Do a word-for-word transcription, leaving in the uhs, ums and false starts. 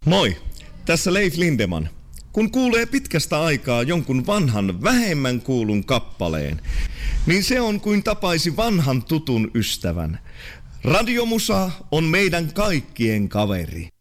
Moi, tässä Leif Lindeman. Kun kuulee pitkästä aikaa jonkun vanhan, vähemmän kuulun kappaleen, niin se on kuin tapaisi vanhan tutun ystävän. Radiomusa on meidän kaikkien kaveri.